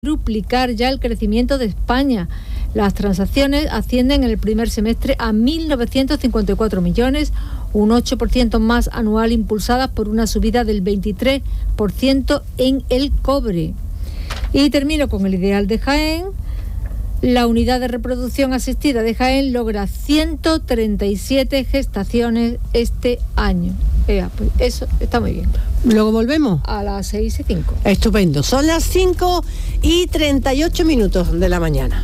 duplicar ya el crecimiento de España. Las transacciones ascienden en el primer semestre a 1.954 millones, un 8% más anual, impulsadas por una subida del 23% en el cobre. Y termino con el ideal de Jaén. La unidad de reproducción asistida de Jaén logra 137 gestaciones este año. Pues eso está muy bien. Luego volvemos a las 6:05. Estupendo. Son las 5:38 de la mañana.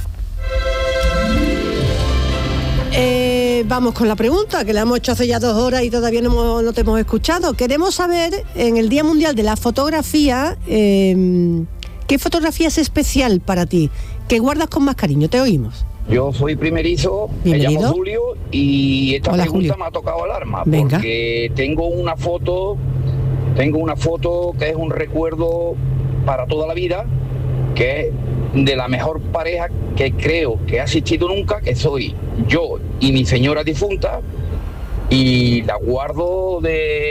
Vamos con la pregunta, que la hemos hecho hace ya 2 horas y todavía no te hemos escuchado. Queremos saber, en el Día Mundial de la Fotografía, ¿qué fotografía es especial para ti? ¿Qué guardas con más cariño? Te oímos. Yo soy primerizo, Bienvenido. me llamo Julio y esta Hola, pregunta Julio. me ha tocado el alma. Venga. Porque tengo una foto que es un recuerdo para toda la vida, que es de la mejor pareja que creo que ha existido nunca, que soy yo y mi señora difunta, y la guardo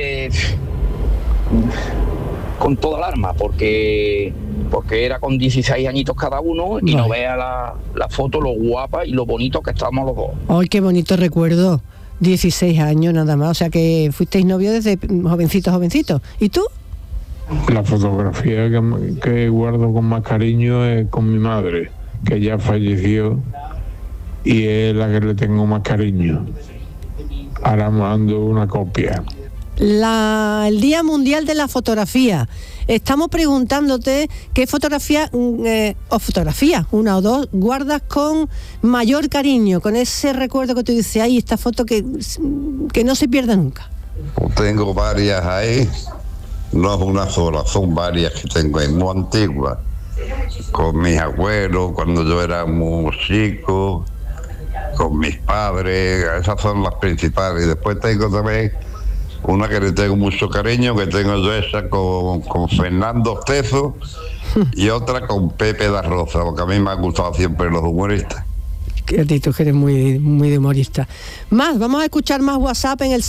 con toda el alma, porque era con 16 añitos cada uno, y no vea la foto, lo guapa y lo bonito que estábamos los dos. ¡Ay, qué bonito recuerdo! 16 años nada más, o sea que fuisteis novios desde jovencito. ¿Y tú? La fotografía que guardo con más cariño es con mi madre, que ya falleció, y es la que le tengo más cariño. Ahora mando una copia. El Día Mundial de la Fotografía. Estamos preguntándote qué fotografía, una o dos, guardas con mayor cariño, con ese recuerdo que tú dices, ay, esta foto que no se pierda nunca. Tengo varias ahí, no es una sola, son varias que tengo, es muy antigua, con mis abuelos, cuando yo era muy chico, con mis padres, esas son las principales. Y después tengo también una que le tengo mucho cariño, que tengo yo esa con Fernando Tezo, y otra con Pepe da Rosa, porque a mí me han gustado siempre los humoristas. Que tú eres muy de humorista. Vamos a escuchar más WhatsApp en el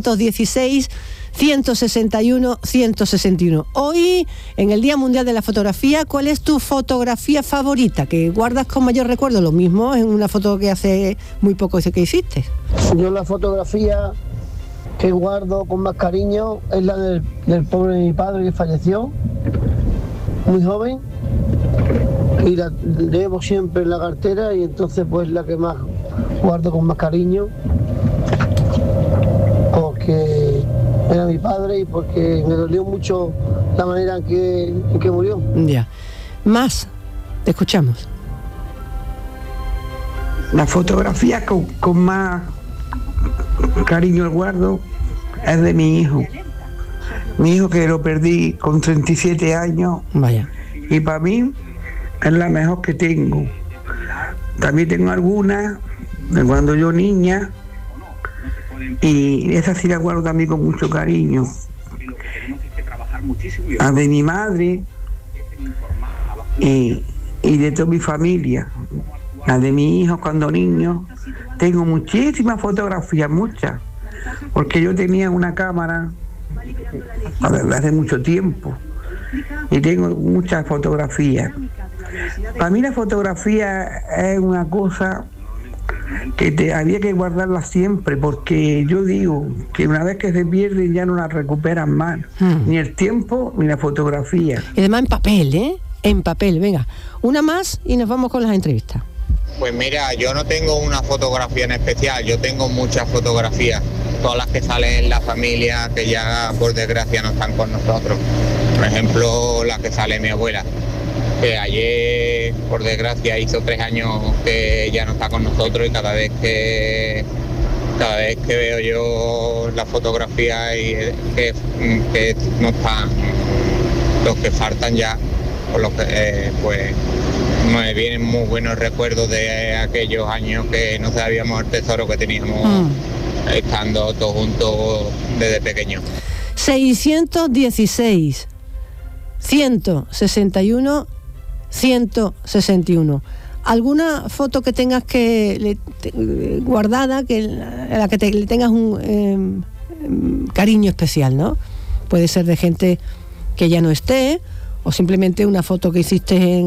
616-161-161. Hoy, en el Día Mundial de la Fotografía, ¿cuál es tu fotografía favorita? Que guardas con mayor recuerdo. Lo mismo en una foto que hace muy poco que hiciste. Yo la fotografía que guardo con más cariño es la del pobre de mi padre, que falleció muy joven, y la llevo siempre en la cartera, y entonces pues la que más guardo con más cariño, porque era mi padre y porque me dolió mucho la manera en que murió. Ya. Te escuchamos. La fotografía con más cariño guardo es de mi hijo. Mi hijo, que lo perdí con 37 años. Vaya. Y para mí es la mejor que tengo. También tengo algunas de cuando yo niña, y esas sí las guardo también con mucho cariño. Las de mi madre y de toda mi familia. Las de mi hijo cuando niño. Tengo muchísimas fotografías, muchas, porque yo tenía una cámara hace mucho tiempo y tengo muchas fotografías. Para mí la fotografía es una cosa que había que guardarla siempre, porque yo digo que una vez que se pierden ya no la recuperan más, ni el tiempo ni la fotografía. Y además en papel, en papel. Venga, una más y nos vamos con las entrevistas. Pues mira, yo no tengo una fotografía en especial, yo tengo muchas fotografías, todas las que salen en la familia, que ya por desgracia no están con nosotros. Por ejemplo, la que sale mi abuela, que ayer por desgracia hizo 3 años que ya no está con nosotros, y cada vez que veo yo la fotografía y que no están, los que faltan ya, por los que pues me vienen muy buenos recuerdos de aquellos años que no sabíamos el tesoro que teníamos estando todos juntos desde pequeños. 616 161 161. ¿Alguna foto que tengas guardada, a la que le tengas un cariño especial, ¿no? Puede ser de gente que ya no esté, o simplemente una foto que hiciste